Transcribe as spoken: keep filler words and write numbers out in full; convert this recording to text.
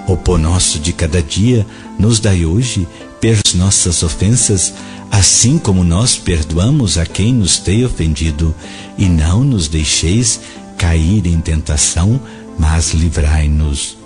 O pão nosso de cada dia nos dai hoje, pelas nossas ofensas, assim como nós perdoamos a quem nos tem ofendido, e não nos deixeis cair em tentação, mas livrai-nos